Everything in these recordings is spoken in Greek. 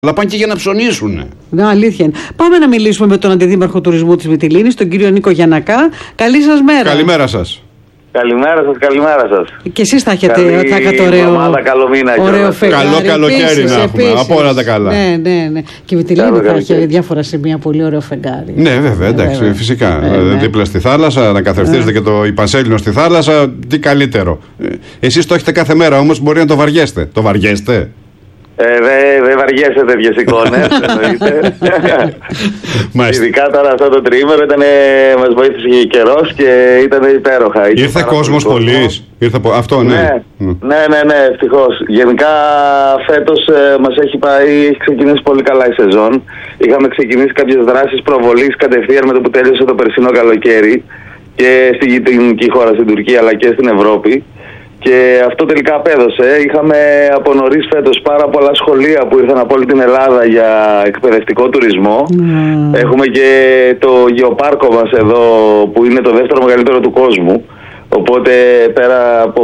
Αλλά πάνε και για να ψωνίσουν. Ναι, αλήθεια είναι. Πάμε να μιλήσουμε με τον Αντιδήμαρχο Τουρισμού της Μυτιλήνης, τον κύριο Νίκο Γιαννακά. Καλή σας μέρα. Καλημέρα σας. Καλημέρα σας. Και εσείς θα έχετε ωραίο. Καλό μήνα. Ωραίο φεγγάρι. Καλό καλοκαίρι να έχουμε. Από όλα τα καλά. Ναι. Και η Μυτιλήνη θα έχει διάφορα σημεία πολύ ωραίο φεγγάρι. Ναι, βέβαια, εντάξει, φυσικά. Δίπλα στη θάλασσα, να καθρεφτίζετε και το Ιππανσέλινο στη θάλασσα, τι καλύτερο. Εσείς το έχετε κάθε μέρα, όμως μπορεί να το βαριέστε. Το βαριέστε? Δεν βαριέσαι τέτοιες εικόνες, εννοείται. Ειδικά τώρα αυτό το τριήμερο μας βοήθησε και καιρός και ήταν υπέροχα. Ήρθε κόσμος πολύς. Αυτό, ναι. Ναι, ευτυχώς. Γενικά φέτος μας έχει ξεκινήσει πολύ καλά η σεζόν. Είχαμε ξεκινήσει κάποιες δράσεις προβολής κατευθείαν με το που τέλειωσε το περσινό καλοκαίρι και στη γειτονική χώρα, στην Τουρκία αλλά και στην Ευρώπη. Και αυτό τελικά απέδωσε. Είχαμε από νωρίς φέτος πάρα πολλά σχολεία που ήρθαν από όλη την Ελλάδα για εκπαιδευτικό τουρισμό. Έχουμε και το γεωπάρκο μας εδώ που είναι το δεύτερο μεγαλύτερο του κόσμου. Οπότε πέρα από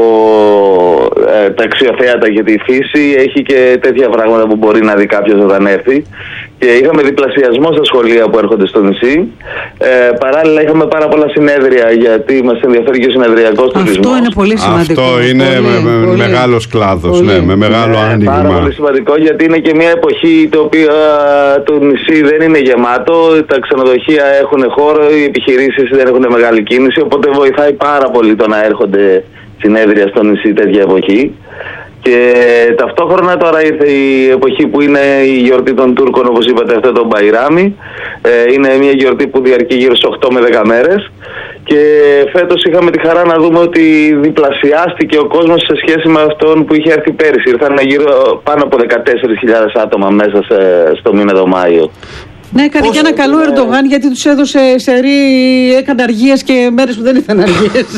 τα αξιοθέατα και τη φύση έχει και τέτοια πράγματα που μπορεί να δει κάποιος όταν έρθει. Και είχαμε διπλασιασμό στα σχολεία που έρχονται στο νησί. Παράλληλα είχαμε πάρα πολλά συνέδρια γιατί μας ενδιαφέρει και ο συνεδριακός τουρισμός. Αυτό είναι πολύ σημαντικό. Αυτό είναι μεγάλος κλάδος, ναι, με μεγάλο άνοιγμα. Πάρα πολύ σημαντικό γιατί είναι και μια εποχή το οποίο το νησί δεν είναι γεμάτο, τα ξενοδοχεία έχουν χώρο, οι επιχειρήσεις δεν έχουν μεγάλη κίνηση, οπότε βοηθάει πάρα πολύ το να έρχονται συνέδρια στο νησί τέτοια εποχή. Και ταυτόχρονα τώρα ήρθε η εποχή που είναι η γιορτή των Τούρκων, όπως είπατε, αυτό το Μπαϊράμι. Είναι μια γιορτή που διαρκεί γύρω στις 8 με 10 μέρες. Και φέτος είχαμε τη χαρά να δούμε ότι διπλασιάστηκε ο κόσμος σε σχέση με αυτόν που είχε έρθει πέρυσι. Ήρθαν γύρω πάνω από 14.000 άτομα μέσα στο μήνα το Μάιο. Ναι, έκανε και ένα καλό Ερντογάν γιατί τους έδωσε σερί, έκανε αργίες και μέρες που δεν ήταν αργίες.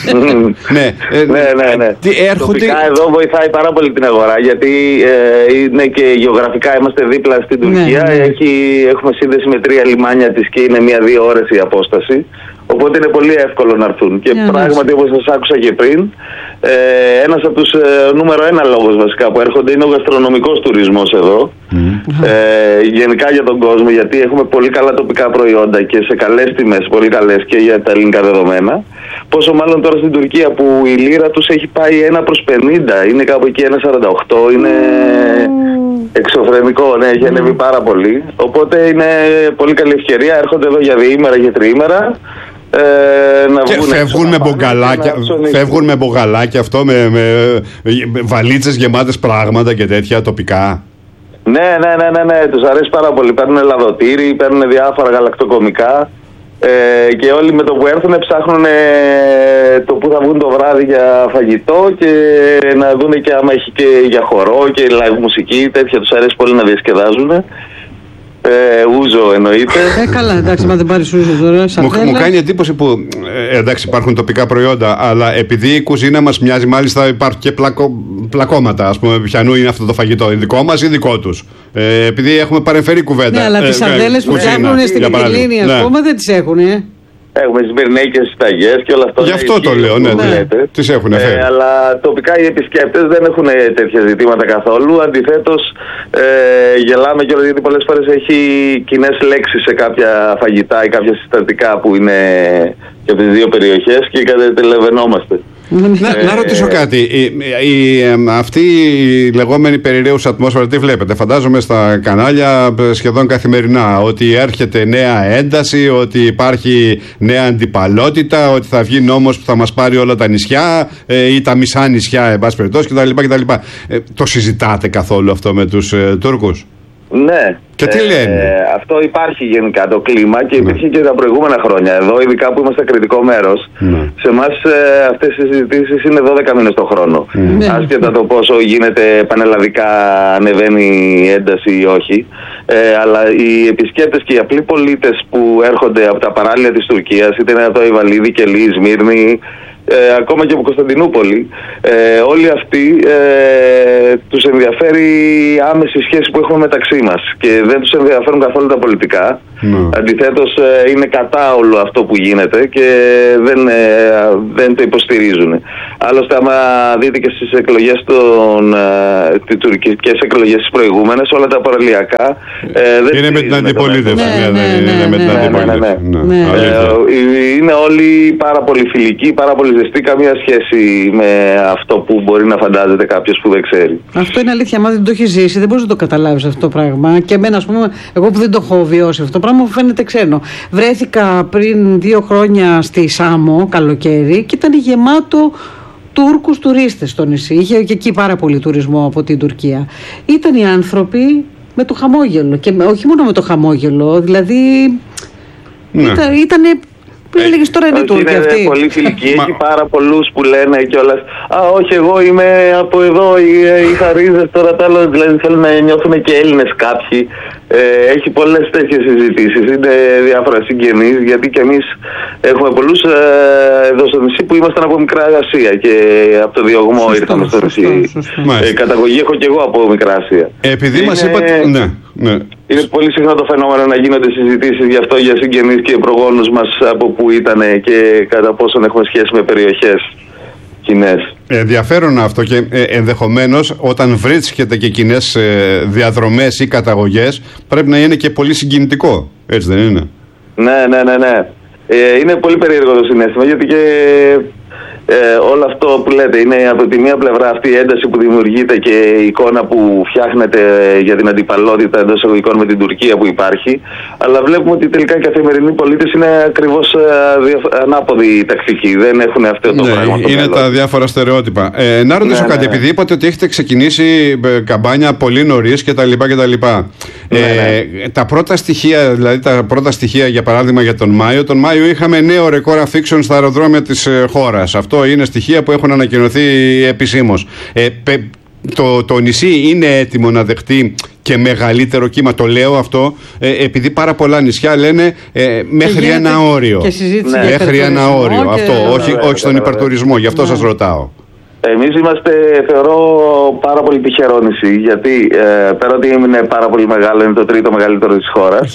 Ναι. Τοπικά εδώ βοηθάει πάρα πολύ την αγορά γιατί είναι και γεωγραφικά είμαστε δίπλα στην Τουρκία. Έχουμε σύνδεση με 3 λιμάνια της και είναι 1-2 ώρες η απόσταση. Οπότε είναι πολύ εύκολο να έρθουν. Και πράγματι, όπως σας άκουσα και πριν, ένας από τους νούμερο 1 λόγους βασικά που έρχονται είναι ο γαστρονομικός τουρισμός εδώ. Γενικά για τον κόσμο, γιατί έχουμε πολύ καλά τοπικά προϊόντα και σε καλές τιμές, πολύ καλές και για τα ελληνικά δεδομένα. Πόσο μάλλον τώρα στην Τουρκία που η λίρα τους έχει πάει 1/50, είναι κάπου εκεί 1/48, είναι εξωφρενικό, ναι, έχει ανέβει πάρα πολύ. Οπότε είναι πολύ καλή ευκαιρία, έρχονται εδώ για διήμερα και τριήμερα. Και φεύγουν με μπογαλάκια αυτό, με βαλίτσες γεμάτες πράγματα και τέτοια τοπικά. Ναι, τους αρέσει πάρα πολύ. Παίρνουν λαδοτήρι, παίρνουν διάφορα γαλακτοκομικά και όλοι με το που έρθουν ψάχνουν το που θα βγουν το βράδυ για φαγητό και να δουν και άμα έχει και για χορό και live μουσική, τέτοια τους αρέσει πολύ να διασκεδάζουν. Ούζο εννοείται. Καλά, εντάξει, μα δεν πάρεις ούζο τώρα. Μου κάνει εντύπωση που εντάξει υπάρχουν τοπικά προϊόντα, αλλά επειδή η κουζίνα μας μοιάζει, μάλιστα υπάρχουν και πλακώματα. Ας πούμε, ποιανού είναι αυτό το φαγητό, δικό μας ή δικό τους. Επειδή έχουμε παρεμφερή κουβέντα. Ναι, αλλά τις σαρδέλες που φτιάχνουν στην Μυτιλήνη, ας πούμε, δεν τις έχουν. Έχουμε τις μπυρνέικες συνταγές και όλα αυτά. Γι' αυτό το λέω, ναι. Τις έχουν φέρει. Αλλά τοπικά οι επισκέπτες δεν έχουν τέτοια ζητήματα καθόλου. Αντιθέτως, γελάμε κιόλας γιατί πολλές φορές έχει κοινές λέξεις σε κάποια φαγητά ή κάποια συστατικά που είναι και από τις δύο περιοχές και κατετελευενόμαστε. Να ρωτήσω κάτι. Αυτή η λεγόμενη περιραίουσα ατμόσφαιρα, τι βλέπετε? Φαντάζομαι στα κανάλια σχεδόν καθημερινά ότι έρχεται νέα ένταση, ότι υπάρχει νέα αντιπαλότητα, ότι θα βγει νόμος που θα μας πάρει όλα τα νησιά ή τα μισά νησιά, εν πάση περιπτώσει κτλ. Το συζητάτε καθόλου αυτό με τους Τούρκους? Ναι. Και τι λένε? Αυτό υπάρχει γενικά το κλίμα και υπήρχε και τα προηγούμενα χρόνια. Εδώ, ειδικά που είμαστε κριτικό μέρος, σε εμάς αυτές οι συζητήσεις είναι 12 μήνες το χρόνο. Άσχετα το πόσο γίνεται πανελλαδικά, ανεβαίνει η ένταση ή όχι. Αλλά οι επισκέπτες και οι απλοί πολίτες που έρχονται από τα παράλια της Τουρκίας, είτε είναι από το Ιβαλίδι, Κελί, Σμύρνη, ακόμα και από Κωνσταντινούπολη, όλοι αυτοί τους ενδιαφέρει η άμεση σχέση που έχουμε μεταξύ μας και δεν τους ενδιαφέρουν καθόλου τα πολιτικά. Αντιθέτως είναι κατά όλο αυτό που γίνεται και δεν το υποστηρίζουν. Άλλωστε, άμα δείτε και στις εκλογές τις τουρκικές εκλογές τις προηγούμενες, όλα τα παραλιακά είναι με την αντιπολίτευση. Είναι όλοι πάρα πολύ φιλικοί, πάρα πολύ ζεστοί, καμία σχέση με αυτό που μπορεί να φαντάζεται κάποιος που δεν ξέρει. Αυτό είναι αλήθεια. Αν δεν το έχει ζήσει, δεν μπορείς να το καταλάβεις αυτό το πράγμα. Και εμένα, ας πούμε, εγώ που δεν το έχω βιώσει αυτό το πράγμα, μου φαίνεται ξένο. Βρέθηκα πριν 2 χρόνια στη Σάμο, καλοκαίρι, και ήταν γεμάτο Τούρκους τουρίστες στο νησί. Είχε και εκεί πάρα πολύ τουρισμό από την Τουρκία. Ήταν οι άνθρωποι με το χαμόγελο. Και όχι μόνο με το χαμόγελο, δηλαδή. Ήτανε. Που έλεγες τώρα είναι Τούρκοι αυτοί. Είναι πολύ φιλική. Έχει πάρα πολλούς που λένε κιόλας, όχι, εγώ είμαι από εδώ, είχα ρίζες, τώρα τα άλλο. Δηλαδή θέλουν να νιώθουν και Έλληνες κάποιοι. Έχει πολλές τέτοιες συζητήσεις. Είναι διάφορα συγγενείς, γιατί κι εμείς έχουμε πολλούς εδώ στο νησί που ήμασταν από Μικρά Ασία και από το διωγμό ήρθαμε στο νησί. Καταγωγή έχω κι εγώ από Μικρά Ασία. Επειδή μας είπατε. Ναι. Είναι πολύ συχνά το φαινόμενο να γίνονται συζητήσεις γι' αυτό για συγγενείς και προγόνους μας από που ήταν και κατά πόσον έχουμε σχέση με περιοχές κοινές. Ενδιαφέρον αυτό, και ενδεχομένως όταν βρίσκεται και κοινές διαδρομές ή καταγωγές πρέπει να είναι και πολύ συγκινητικό, έτσι δεν είναι? Ναι. Είναι πολύ περίεργο το συναίσθημα, γιατί και όλο αυτό που λέτε είναι από τη μία πλευρά αυτή η ένταση που δημιουργείται και η εικόνα που φτιάχνεται για την αντιπαλότητα εντός εισαγωγικών με την Τουρκία που υπάρχει, αλλά βλέπουμε ότι τελικά οι καθημερινοί πολίτες είναι ακριβώς ανάποδοι τακτικοί, δεν έχουν αυτό το πράγμα. Είναι τα διάφορα στερεότυπα. Να ρωτήσω κάτι, επειδή είπατε ότι έχετε ξεκινήσει καμπάνια πολύ νωρίς κτλ. Τα πρώτα στοιχεία, δηλαδή τα πρώτα στοιχεία για παράδειγμα για τον Μάιο είχαμε νέο ρεκόρ αφήξεων στα αεροδρόμια της χώρας. Αυτό είναι στοιχεία που έχουν ανακοινωθεί επισήμως. Το νησί είναι έτοιμο να δεχτεί και μεγαλύτερο κύμα? Το λέω αυτό επειδή πάρα πολλά νησιά λένε μέχρι ένα όριο. Μέχρι ένα όριο. Αυτό, όχι στον υπερτουρισμό. Γι' αυτό σας ρωτάω. Εμείς είμαστε, θεωρώ, πάρα πολύ τυχερό νησί, γιατί πέρα ότι είναι πάρα πολύ μεγάλο, είναι το 3ο μεγαλύτερο της χώρας,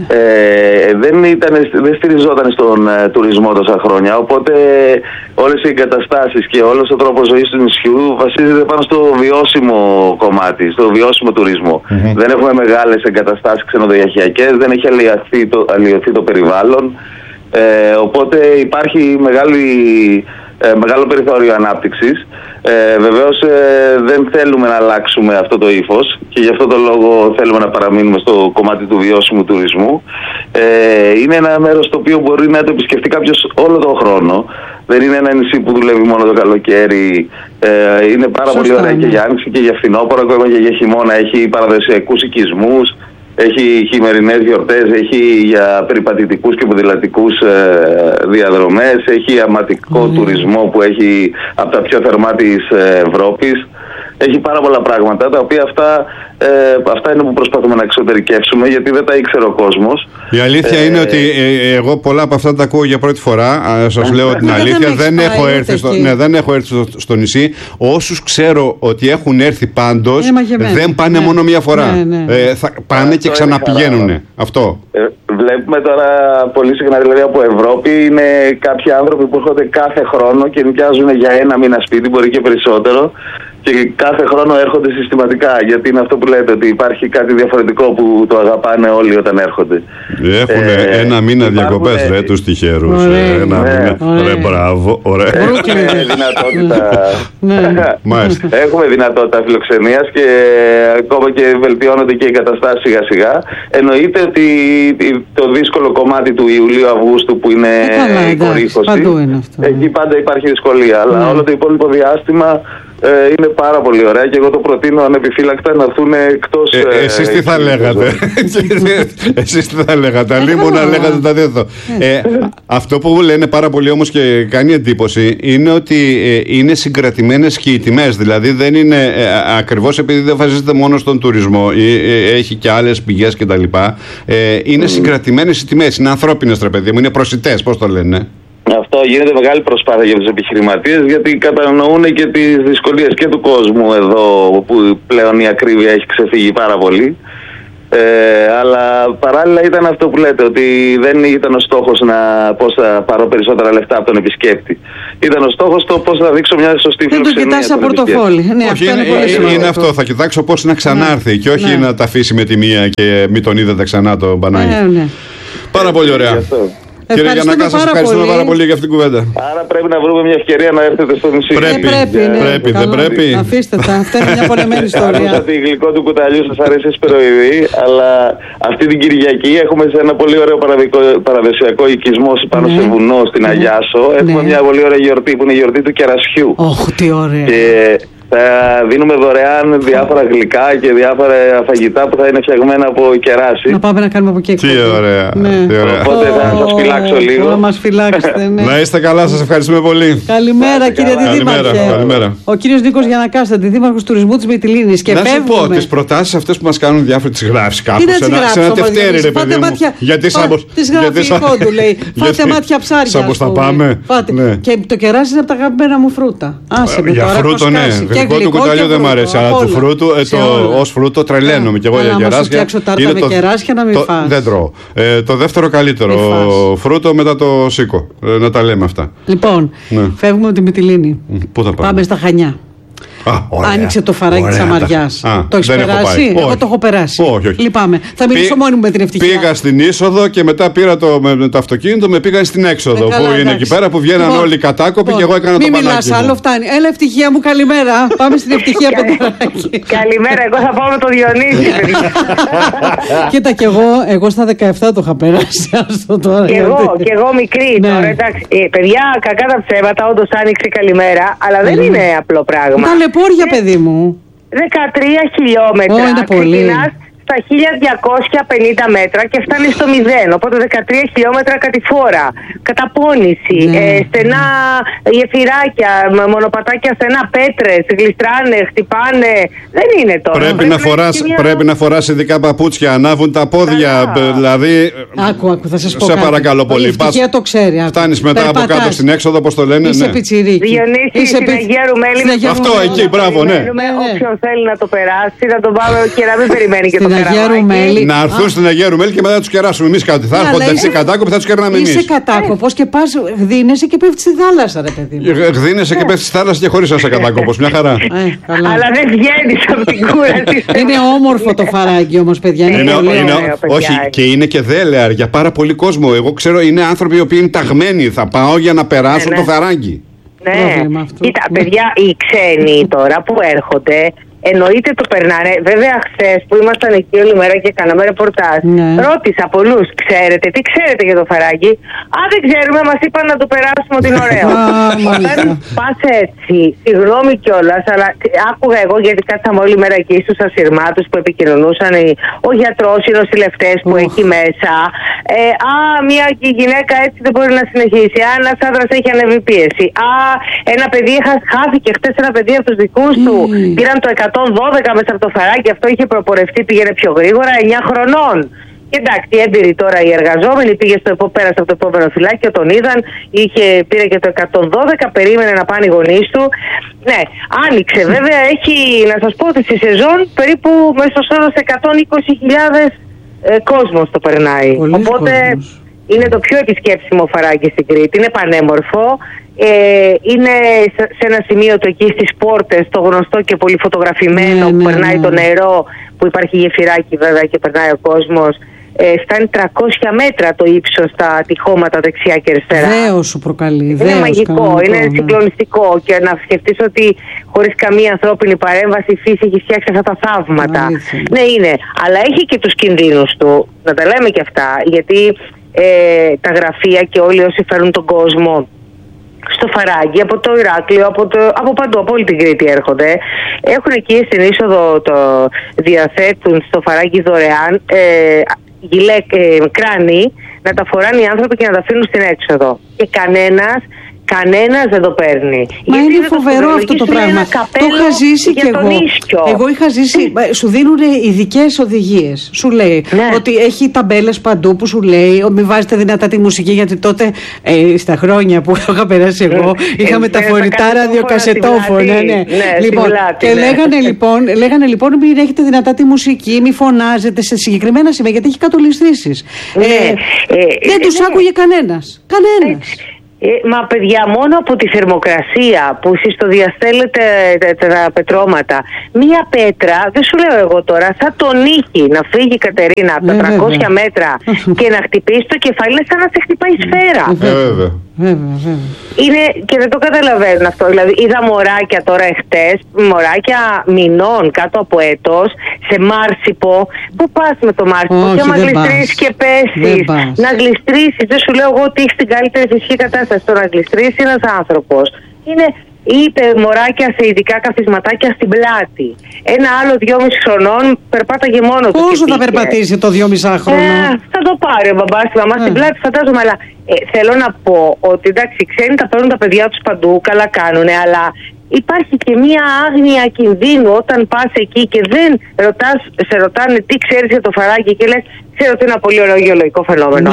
δεν στηριζόταν στον τουρισμό τόσα χρόνια, οπότε όλες οι εγκαταστάσεις και όλος ο τρόπος ζωής του νησιού βασίζεται πάνω στο βιώσιμο κομμάτι, στο βιώσιμο τουρισμό. Δεν έχουμε μεγάλες εγκαταστάσεις ξενοδοχειακές, δεν έχει αλλοιωθεί το περιβάλλον, οπότε υπάρχει μεγάλο περιθώριο ανάπτυξης. Βεβαίως δεν θέλουμε να αλλάξουμε αυτό το ύφος και γι' αυτό το λόγο θέλουμε να παραμείνουμε στο κομμάτι του βιώσιμου τουρισμού. Είναι ένα μέρος το οποίο μπορεί να το επισκεφτεί κάποιος όλο τον χρόνο. Δεν είναι ένα νησί που δουλεύει μόνο το καλοκαίρι. Είναι πάρα πολύ ωραία και για άνοιξη και για φθινόπωρο, ακόμα και για χειμώνα. Έχει παραδοσιακούς οικισμούς, έχει χειμερινές γιορτές, έχει για περιπατητικούς και ποδηλατικούς διαδρομές, έχει αματικό τουρισμό που έχει από τα πιο θερμά της Ευρώπης. Έχει πάρα πολλά πράγματα, τα οποία αυτά είναι που προσπαθούμε να εξωτερικεύσουμε, γιατί δεν τα ήξερε ο κόσμος. Η αλήθεια είναι ότι εγώ πολλά από αυτά τα ακούω για πρώτη φορά. Σας λέω την αλήθεια, δεν έχω έρθει στο νησί. Όσους ξέρω ότι έχουν έρθει πάντως, δεν πάνε μόνο μία φορά. Θα πάνε και ξαναπηγαίνουν. Αυτό. Βλέπουμε τώρα πολύ συχνά, δηλαδή από Ευρώπη, είναι κάποιοι άνθρωποι που έρχονται κάθε χρόνο και νοικιάζουν για 1 μήνα σπίτι, μπορεί και περισσότερο. Και κάθε χρόνο έρχονται συστηματικά, γιατί είναι αυτό που λέτε, ότι υπάρχει κάτι διαφορετικό που το αγαπάνε όλοι όταν έρχονται. Έχουν 1 μήνα διακοπές, ρε, τους τυχερούς. 1 μήνα. Ωραία, μπράβο, ωραία. Έχουμε δυνατότητα φιλοξενίας και ακόμα και βελτιώνονται και οι καταστάσεις σιγά σιγά. Εννοείται ότι το δύσκολο κομμάτι του Ιουλίου-Αυγούστου που είναι η κορύφωση, εκεί πάντα υπάρχει δυσκολία, αλλά όλο το υπόλοιπο διάστημα είναι πάρα πολύ ωραία και εγώ το προτείνω ανεπιφύλακτα να έρθουν εκτός. Εσείς τι θα λέγατε? Εσείς τι θα λέγατε? Αλλήμου να λέγατε τα δέθω. Αυτό που λένε πάρα πολύ όμως και κάνει εντύπωση είναι ότι είναι συγκρατημένες και οι τιμές. Δηλαδή δεν είναι ακριβώς επειδή δεν βασίζεται μόνο στον τουρισμό ή έχει και άλλες πηγές κτλ. Είναι συγκρατημένες οι τιμές. Είναι ανθρώπινες, ρε παιδί μου, είναι προσιτές, πώς το λένε. Αυτό γίνεται μεγάλη προσπάθεια για τους επιχειρηματίες, γιατί κατανοούν και τις δυσκολίες και του κόσμου εδώ, που πλέον η ακρίβεια έχει ξεφύγει πάρα πολύ. Αλλά παράλληλα ήταν αυτό που λέτε, ότι δεν ήταν ο στόχος πώς θα πάρω περισσότερα λεφτά από τον επισκέπτη. Ήταν ο στόχος το πώς θα δείξω μια σωστή φιλοξενία. Δεν το κοιτάς σαν πορτοφόλι. Ναι, όχι, είναι αυτό. Θα κοιτάξω πώς να ξανάρθει και όχι να τα αφήσει με τη μία και μην τον είδατε ξανά το μπανάκι. Πάρα πολύ ωραία. Κύριε Γιαννακά, σας ευχαριστούμε πάρα πολύ για αυτήν την κουβέντα. Άρα πρέπει να βρούμε μια ευκαιρία να έρθετε στο νησί. Πρέπει, δεν πρέπει. Αφήστε τα, αυτά είναι μια πολεμένη ιστορία. Άκουσα ότι η γλυκό του κουταλιού σας αρέσει σπυροειδή, αλλά αυτή την Κυριακή έχουμε σε ένα πολύ ωραίο παραδοσιακό οικισμό πάνω σε βουνό στην Αγιάσο. Έχουμε μια πολύ ωραία γιορτή που είναι η γιορτή του κερασιού. Ωχ, τι ωραία. Θα δίνουμε δωρεάν διάφορα γλυκά και διάφορα φαγητά που θα είναι φτιαγμένα από κεράσι. Να πάμε να κάνουμε από εκεί. Τι ωραία. Οπότε θα σας φυλάξω λίγο. Να μας φυλάξετε, ναι. Να είστε καλά, σας ευχαριστούμε πολύ. Καλημέρα, κύριε Αντιδήμαρχε. Καλημέρα. Ο κύριος Νίκος Γιαννακάς, Αντιδήμαρχος Τουρισμού της Μυτιλήνης. Να σου πω, τις προτάσεις αυτές που μας κάνουν διάφοροι τις γράφεις κάπου. Σε ένα τευτέρι, ρε παιδί μου. Γιατί γραφικό του λέει. Φάτε μάτια ψάρια. Σαν πως θα πάμε. Και το κεράσι είναι από τα αγαπημένα μου φρούτα. Άσε με τώρα. Φρούτο, ναι. Γλυκό του κουταλιού δεν μ' αρέσει, αλλά του φρούτου, ως φρούτο τρελαίνομαι. Και εγώ για κεράσια. Να φτιάξω τάρτα με κεράσια να μην φας. Δεν τρώω. Το δεύτερο καλύτερο φρούτο μετά το σίκο. Να τα λέμε αυτά. Λοιπόν, φεύγουμε από τη Μυτιλήνη. Πού θα πάμε? Πάμε στα Χανιά. Άνοιξε το φαράκι της Αμαριάς. Το έχεις περάσει? Εγώ το έχω περάσει. Λυπάμαι. Θα μιλήσω μόνη μου με την ευτυχία. Πήγα στην είσοδο και μετά πήρα το αυτοκίνητο, με πήγαν στην έξοδο. Που είναι εκεί πέρα που βγαίναν όλοι κατάκοποι και εγώ έκανα το πανάκι. Μην μιλάς άλλο, φτάνει. Έλα, ευτυχία μου, καλημέρα. Πάμε στην ευτυχία Πετράκη. Καλημέρα, εγώ θα πάω με το Διονύση. Κοίτα, και εγώ στα 17 το είχα περάσει. Και εγώ μικρή τώρα. Εντάξει, παιδιά, κακά τα ψέματα, όντως άνοιξε καλημέρα, αλλά δεν είναι απλό πράγμα. Πόρια, παιδί μου. 13 χιλιόμετρα. Είναι πολύ. Ξεκινάς στα 1250 μέτρα και φτάνει στο 0. Οπότε 13 χιλιόμετρα κατηφόρα. Καταπώνηση. Στενά γεφυράκια, μονοπατάκια στενά, πέτρες, γλιστράνε, χτυπάνε. Δεν είναι τώρα. Πρέπει να φοράς ειδικά παπούτσια, ανάβουν τα πόδια. Δηλαδή. Άκου, θα σας πω. Σε παρακαλώ πολύ. Η ευτυχία το ξέρει. Φτάνεις μετά από κάτω στην έξοδο, πώς το λένε. Είσαι πιτσιρίκι. Διονύση, στην Αγία Ρουμέλη. Αυτό εκεί, μπράβο, ναι. Όποιος θέλει να το περάσει, να τον πάμε και να μην περιμένει και το Ρουμέλη. Να έρθουν στην Αγία Ρουμέλη και μετά να τους κεράσουμε εμείς κάτι. Θα έρχονται εσύ κατάκοποι, θα τους κερνάμε εμείς. Είσαι κατάκοπος και πας, γδίνεσαι και πέφτεις στη θάλασσα, ρε παιδί μου. Γδίνεσαι και πέφτεις στη θάλασσα και χωρίς να είσαι κατάκοπος. Μια χαρά. Αλλά δεν βγαίνεις από την κούραση. Είναι όμορφο το φαράγγι όμως, παιδιά. Όχι, και είναι και δέλεαρ για πάρα πολύ κόσμο. Εγώ ξέρω, είναι άνθρωποι οι οποίοι είναι ταγμένοι. Θα πάω για να περάσω το φαράγγι. Ναι, κοίτα, παιδιά, οι ξένοι τώρα που έρχονται. Εννοείται το περνάνε. Βέβαια, χθες που ήμασταν εκεί όλη μέρα και κάναμε ρεπορτάζ, ρώτησα πολλούς, τι ξέρετε για το φαράγγι? Δεν ξέρουμε, μας είπαν να το περάσουμε ότι είναι ωραίο. Όταν πας έτσι, συγγνώμη κιόλας, αλλά άκουγα εγώ, γιατί κάτσαμε όλη μέρα εκεί στους ασυρμάτους που επικοινωνούσαν, ο γιατρός, οι νοσηλευτές που έχει μέσα. Μια γυναίκα έτσι δεν μπορεί να συνεχίσει. Ένας άντρας έχει ανέβει πίεση. Ένα παιδί χάθηκε χθες, ένα παιδί από τους δικούς του. Πήραν το 112 μέσα από το φαράκι, αυτό είχε προπορευτεί, πήγαινε πιο γρήγορα, 9 χρονών. Και εντάξει, έμπειροι τώρα οι εργαζόμενοι, πέρασε από το επόμενο φυλάκιο, τον είδαν, πήρε και το 112, περίμενε να πάνε οι γονείς του. Ναι, άνοιξε. Βέβαια, έχει, να σας πω ότι στη σεζόν περίπου μέσω όρος 120.000 κόσμος το περνάει. Οπότε είναι το πιο επισκέψιμο φαράκι στην Κρήτη, είναι πανέμορφο. Είναι σε ένα σημείο το εκεί στις πόρτες, το γνωστό και πολύ φωτογραφημένο που περνάει το νερό, που υπάρχει γεφυράκι βέβαια και περνάει ο κόσμος. Φτάνει 300 μέτρα το ύψος στα τυχώματα δεξιά και αριστερά. Δέος σου προκαλεί. Είναι μαγικό, είναι συγκλονιστικό. Και να σκεφτείς ότι χωρίς καμία ανθρώπινη παρέμβαση η φύση έχει φτιάξει αυτά τα θαύματα. Ναι, είναι. Αλλά έχει και τους κινδύνους του. Να τα λέμε και αυτά. Γιατί τα γραφεία και όλοι όσοι φέρουν τον κόσμο στο φαράγγι, από το Ηράκλειο, από παντού, από όλη την Κρήτη έρχονται. Έχουν εκεί στην είσοδο, διαθέτουν στο φαράγγι δωρεάν κράνη να τα φοράνε οι άνθρωποι και να τα αφήνουν στην έξοδο. Και κανένας Κανένας δεν το παίρνει. Μα είναι φοβερό αυτό το πράγμα. Το είχα ζήσει κι εγώ. Εγώ είχα ζήσει. Σου δίνουν ειδικές οδηγίες. Σου λέει ότι έχει ταμπέλες παντού που σου λέει μην βάζετε δυνατά τη μουσική, γιατί τότε στα χρόνια που είχα περάσει εγώ είχαμε τα φορητά ραδιοκασετόφωνα. Και λέγανε λοιπόν μην έχετε δυνατά τη μουσική, μην φωνάζετε σε συγκεκριμένα σημεία, γιατί έχει κατολιστήσεις. Δεν τους άκουγε κανένας. Μα παιδιά, μόνο από τη θερμοκρασία που εσείς το διαστέλλετε τα πετρώματα, μία πέτρα, δεν σου λέω εγώ τώρα, θα τον ήχει να φύγει η Κατερίνα από τα 300 μέτρα και να χτυπήσει το κεφάλι, είναι σαν να σε χτυπάει σφαίρα. Είναι, και δεν το καταλαβαίνουν αυτό. Δηλαδή, είδα μωράκια τώρα εχθές, μωράκια μηνών κάτω από έτος, σε μάρσιπο. Πού πας με το μάρσιπο? Και άμα γλιστρήσεις και πέσεις, να γλιστρήσεις, δεν σου λέω εγώ ότι έχεις την καλύτερη φυσική κατάσταση. Το να γλιστρήσει ένας άνθρωπος είναι, είπε μωράκια σε ειδικά καθισματάκια στην πλάτη. Ένα άλλο 2,5 χρονών περπάταγε μόνο του. Πόσο θα περπατήσει το 2,5 χρόνο? Θα το πάρει ο μπαμπάς τη μαμά στην πλάτη, φαντάζομαι. Αλλά θέλω να πω ότι εντάξει, οι ξένοι τα παίρνουν τα παιδιά τους παντού, καλά κάνουνε, αλλά υπάρχει και μία άγνοια κινδύνου όταν πας εκεί και δεν σε ρωτάνε τι ξέρεις για το φαράγγι και λες ξέρω ότι είναι ένα πολύ ωραίο γεωλογικό φαινόμενο.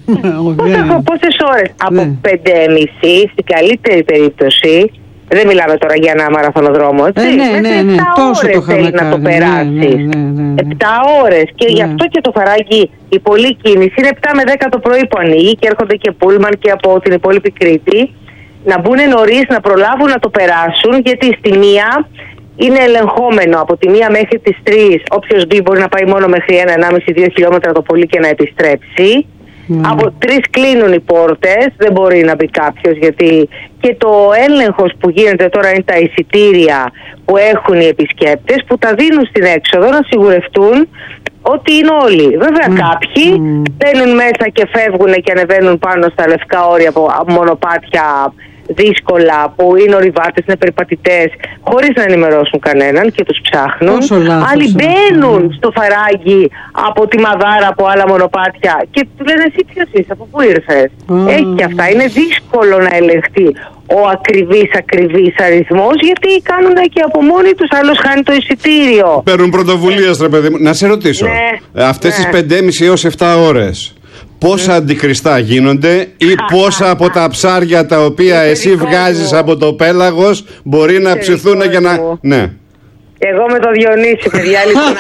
Πόσες ώρες? Από 5,5 στην καλύτερη περίπτωση. Δεν μιλάμε τώρα για ένα μαραθωνοδρόμο, έτσι. 7 ώρες θέλει να το περάσει. 7 ώρες. Και γι' αυτό και το φαράγγι, η πολλή κίνηση είναι 7 με 10 το πρωί που ανοίγει και έρχονται και πούλμαν και από την υπόλοιπη Κρήτη. Να μπουν νωρίς, να προλάβουν να το περάσουν, γιατί στη μία είναι ελεγχόμενο από τη 1 μέχρι τις 3. Όποιος μπει μπορεί να πάει μόνο μέχρι 1,5-2 χιλιόμετρα το πολύ και να επιστρέψει. Από 3 κλείνουν οι πόρτες, δεν μπορεί να μπει κάποιος, γιατί και το έλεγχος που γίνεται τώρα είναι τα εισιτήρια που έχουν οι επισκέπτες, που τα δίνουν στην έξοδο να σιγουρευτούν ότι είναι όλοι. Βέβαια κάποιοι μπαίνουν μέσα και φεύγουν και ανεβαίνουν πάνω στα λευκά όρια από μονοπάτια δύσκολα, που είναι ορειβάτες, είναι περιπατητές, χωρίς να ενημερώσουν κανέναν και τους ψάχνουν. Άλλοι μπαίνουν στο φαράγγι από τη Μαδάρα, από άλλα μονοπάτια και του λένε εσύ ποιος είσαι, από πού ήρθες? Έχει και αυτά. Είναι δύσκολο να ελεγχθεί ο ακριβής αριθμός, γιατί κάνουν και από μόνοι τους, άλλος χάνει το εισιτήριο. Παίρνουν πρωτοβουλίες, ρε παιδί μου. Να σε ρωτήσω, αυτές τις 5,5 έως 7 ώρες πόσα αντικριστά γίνονται ή πόσα από τα ψάρια τα οποία εσύ βγάζεις από το πέλαγος μπορεί να ψηθούν και να... Ναι. Εγώ με το Διονύση, παιδιά, λοιπόν,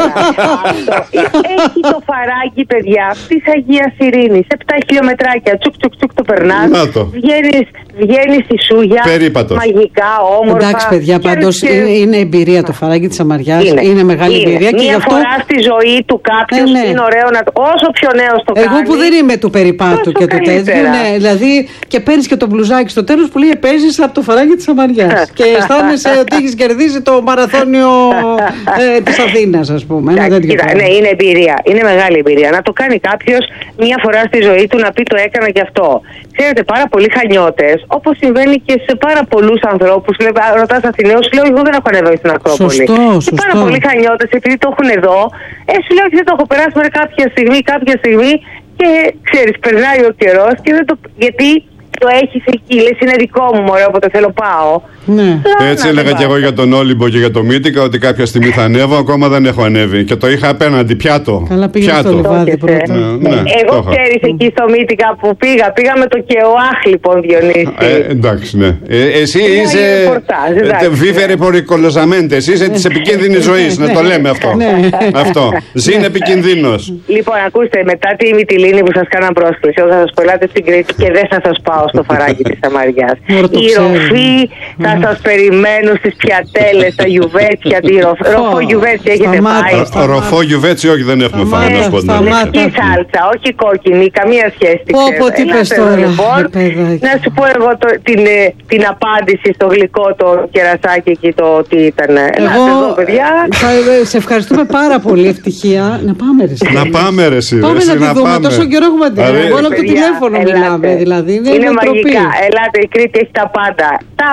έχει το φαράγγι, παιδιά, της Αγίας Ειρήνης, 7 χιλιομετράκια, τσουκ το περνάς, βγαίνεις στη Σούγια, περίπατος, μαγικά, όμορφα. Εντάξει, παιδιά, πάντως είναι εμπειρία το φαράγγι της Αμαριάς, είναι μεγάλη εμπειρία. Μία φορά στη ζωή του κάποιος είναι ωραίο να το, όσο πιο νέος το κάνει. Εγώ που δεν είμαι του περιπάτου και του τέτοιου, δηλαδή, και παίρνεις και το μπλουζάκι στο τέλος που λέει παίζεις από το φαράγγι της Αμαριάς και αισθάνεσαι ότι έχεις κερδίσει το μαραθώνιο της Αθήνας, ας πούμε. Ναι, είναι εμπειρία. Είναι μεγάλη εμπειρία. Να το κάνει κάποιος μία φορά στη ζωή του, να πει το έκανα και αυτό. Ξέρετε, πάρα πολλοί χανιώτες, όπως συμβαίνει και σε πάρα πολλούς ανθρώπους. Ρωτάς Αθηναίους, λέω εγώ δεν έχω ανέβει στην Ακρόπολη. Και πάρα πολλοί χανιώτες, επειδή το έχουν εδώ, σου λέω ότι δεν το έχω περάσει με κάποια στιγμή και ξέρεις, περνάει ο καιρός και δεν το. Γιατί το έχεις εκεί, λες είναι δικό μου, μωρέ, όποτε θέλω πάω. Ναι. Έτσι έλεγα και εγώ για τον Όλυμπο και για το Μύτικα, ότι κάποια στιγμή θα ανέβω, ακόμα δεν έχω ανέβει. Και το είχα απέναντι, πιάτο. Καλά, πήγα στο λιβάδι πρώτα. Εγώ ξέρεις εκεί στο Μύτικα που πήγα με το ΚΕΟΑΧ, λοιπόν, Διονύση. Εντάξει, ναι. Εσύ είσαι βίβερε πορικολοζαμέντε, εσύ είσαι της επικίνδυνης ζωής, να το λέμε αυτό. Αυτό. Ζήν επικινδύνος. Λοιπόν, ακούστε, μετά τη Μυτιλήνη που σας κάναν πρόσκληση, εγώ θα σας πελάτε στην Κρήτη και δεν θα σας πάω στο φαράγγι της Αμαριάς. Η ροφή θα σας περιμένουν στις πιατέλες, στα γιουβέτσια, τη ροφό γιουβέτσια έχετε πάει? Ροφό γιουβέτσι όχι, δεν έχουμε φάει, να σου πω. Λευκή σάλτσα, όχι κόκκινη, καμία σχέση. Τι πες τώρα, να σου πω εγώ την απάντηση στο γλυκό το κερασάκι εκεί, το τι ήταν. Εγώ, σε ευχαριστούμε πάρα πολύ, ευτυχία. Να πάμε ρε. Να πάμε ρε εσύ. Πάμε να τη δούμε, τόσο καιρό έχουμε τη δούμε. Μόνο από το τηλέφωνο μιλάμε, δηλαδή. Είναι μαγικά. Ελάτε, η Κρήτη έχει τα πάντα. Τα πάντα.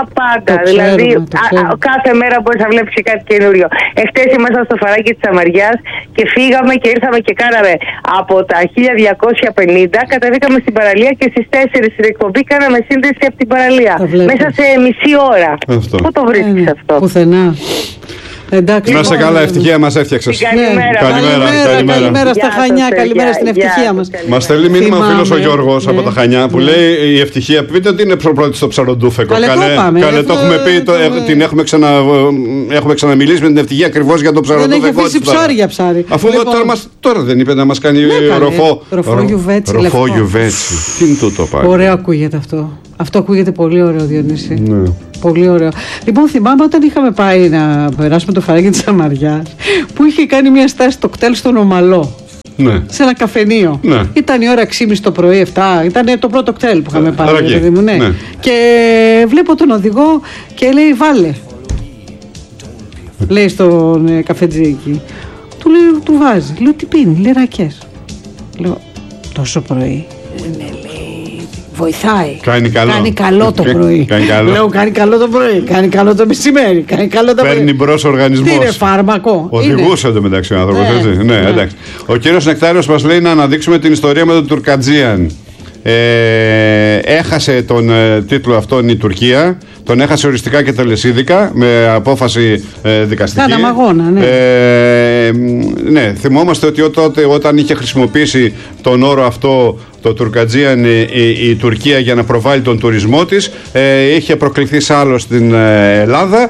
τίποτα. Δηλαδή, κάθε μέρα μπορεί να βλέπει κάτι καινούριο. Εχθές ήμασταν στο Φαράκι της Σαμαριάς και φύγαμε και ήρθαμε και κάναμε από τα 1250, κατεβήκαμε στην παραλία και στις 4 στην εκπομπή κάναμε σύνδεση από την παραλία. Μέσα σε μισή ώρα. Πού το βρίσκεις αυτό? Πουθενά. Εντάξει, να σε καλά, ευτυχία μας έφτιαξες. Καλημέρα στα Χανιά, καλημέρα στην ευτυχία μας. Μας στέλνει μήνυμα ο φίλος ο Γιώργος από τα Χανιά που λέει η ευτυχία, πείτε ότι είναι πρώτη στο ψαροντούφεκο. Καλέ, το έχουμε πει, έχουμε ξαναμιλήσει με την ευτυχία ακριβώς για το ψαροντούφεκο. Δεν έχει αφήσει ψάρι. Αφού τώρα δεν είπε να μας κάνει ροφό γιουβέτσι. Τι είναι τούτο πάλι? Ωραίο ακούγεται αυτό. Αυτό ακούγεται πολύ ωραίο, Διονύση. Ναι. Πολύ ωραίο. Λοιπόν, θυμάμαι όταν είχαμε πάει να περάσουμε το Φαράκι της Σαμαριάς, που είχε κάνει μια στάση το κτέλ στον Ομαλό. Ναι. Σε ένα καφενείο. Ναι. Ήταν η ώρα 6.30 το πρωί, 7. Ήταν το πρώτο κτέλ που είχαμε πάει. Δηλαδή, ναι. Και βλέπω τον οδηγό και λέει βάλε. Λέει στον καφετζίκι. Του λέει, του βάζει. Λέω τι πίνει, λέει ρακές. Λέω τόσο πρωί. Ναι, λέει, βοηθάει. Κάνει καλό το πρωί. Λέω κάνει καλό το πρωί. Κάνει καλό το μεσημέρι. Κάνει καλό το πρωί. Παίρνει μπρος ο οργανισμός. Τι είναι φάρμακο. Οδηγούσε εντωμεταξύ ο άνθρωπος. Ναι, εντάξει. Ο κύριος Νεκτάριος μας λέει να αναδείξουμε την ιστορία με τον Τουρκατζίαν. Έχασε τον τίτλο αυτόν η Τουρκία. Τον έχασε οριστικά και τελεσίδικα με απόφαση δικαστική. Κάνα αγώνα, ναι. Ναι, θυμόμαστε ότι τότε όταν είχε χρησιμοποιήσει τον όρο αυτό το Τουρκατζίαν η Τουρκία για να προβάλλει τον τουρισμό της, είχε προκληθεί σ' άλλο στην Ελλάδα.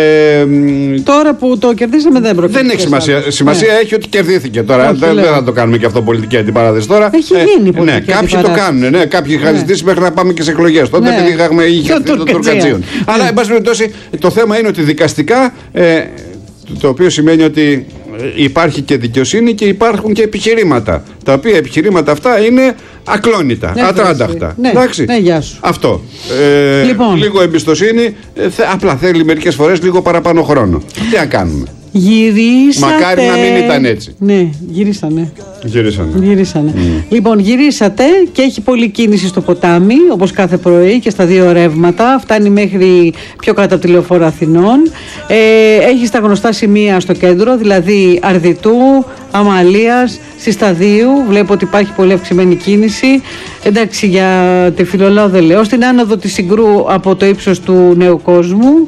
Τώρα που το κερδίσαμε δεν προκληθεί. Δεν έχει σημασία. Σημασία έχει ότι κερδίθηκε τώρα. Δεν θα το κάνουμε και αυτό πολιτική αντιπαράθεση τώρα. Έχει γίνει πολιτική κάποιοι το κάνουν. Ναι, κάποιοι είχαν ζητήσει μέχρι να πάμε και σε εκλογές. Τότε επειδή είχε έρθει το Τουρκατζίαν. Αλλά εν πάση περιπτώσει το θέμα είναι ότι δικαστικά, το οποίο σημαίνει ότι υπάρχει και δικαιοσύνη και υπάρχουν και επιχειρήματα. Τα οποία επιχειρήματα αυτά είναι ακλόνητα, ατράνταχτα. Ναι, γεια σου. Αυτό. Λοιπόν. Λίγο εμπιστοσύνη, απλά θέλει μερικές φορές λίγο παραπάνω χρόνο. Τι να κάνουμε. Γυρίσατε. Μακάρι να μην ήταν έτσι. Ναι, γυρίσανε. Γυρίσανε. Λοιπόν, γυρίσατε και έχει πολλή κίνηση στο ποτάμι, όπως κάθε πρωί και στα δύο ρεύματα. Φτάνει μέχρι πιο κάτω από τη Λεωφόρο Αθηνών. Έχει στα γνωστά σημεία στο κέντρο, δηλαδή Αρδιτού, Αμαλίας, Συσταδίου. Βλέπω ότι υπάρχει πολύ αυξημένη κίνηση. Εντάξει, για τη Φιλολάω δεν λέω. Στην άνοδο της Συγκρού από το ύψος του Νέου Κόσμου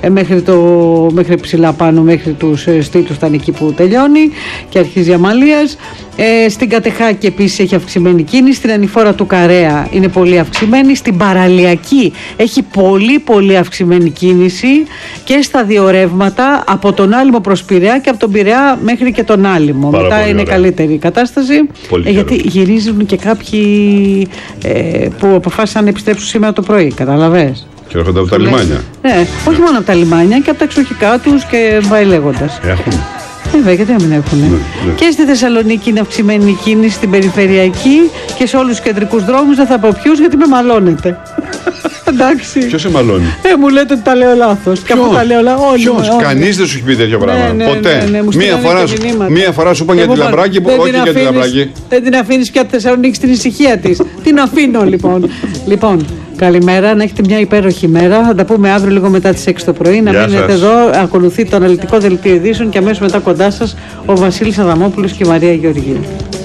μέχρι ψηλά πάνω, μέχρι τους στήτους, ήταν εκεί που τελειώνει και αρχίζει η Αμαλίας. Στην Κατεχάκη επίσης έχει αυξημένη κίνηση. Στην ανηφόρα του Καρέα είναι πολύ αυξημένη. Στην Παραλιακή έχει πολύ αυξημένη κίνηση και στα δύο ρεύματα, από τον Άλυμο προς Πειραιά και από τον Πειραιά μέχρι και τον Άλυμο. Μετά είναι καλύτερη η κατάσταση, γιατί γυρίζουν και κάποιοι που αποφάσισαν να επιστρέψουν σήμερα το πρωί, καταλαβες. Και έρχονται από τα λιμάνια. Ναι, όχι μόνο από τα λιμάνια, και από τα εξοχικά τους και πάει λέγοντας. Βέβαια, γιατί να μην έχουν. Και στη Θεσσαλονίκη είναι αυξημένη η κίνηση, στην περιφερειακή και σε όλους τους κεντρικούς δρόμους. Δεν θα πω ποιους, γιατί με μαλώνετε. Εντάξει. Ποιος σε μαλώνει? Μου λέτε ότι τα λέω λάθος. Ποιος? Κανείς δεν σου έχει πει τέτοιο πράγμα. Ποτέ. Μία φορά σου είπαν για τη Λαμπράκη, όχι για τη Λαμπράκη. Δεν την αφήνεις πια τη Θεσσαλονίκη στην ησυχία της. Την αφήνω λοιπόν. Λοιπόν, καλημέρα, να έχετε μια υπέροχη μέρα. Θα τα πούμε αύριο λίγο μετά τις 6 το πρωί. Να μείνετε εδώ. Ακολουθεί το αναλυτικό δελτίο ειδήσεων και αμέσως μετά κοντά σας ο Βασίλης Αδαμόπουλος και η Μαρία Γεωργίου.